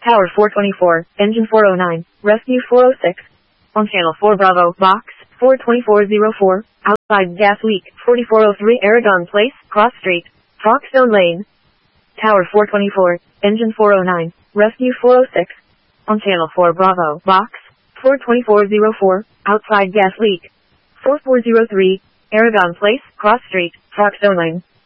Tower 424, Engine 409, Rescue 406. On Channel 4 Bravo, Box 42404, outside gas leak, 4403 Aragon Place, Cross Street, Foxstone Lane. Tower 424, Engine 409, Rescue 406. On Channel 4 Bravo, Box 42404, outside gas leak, 4403 Aragon Place, Cross Street, Foxstone Lane.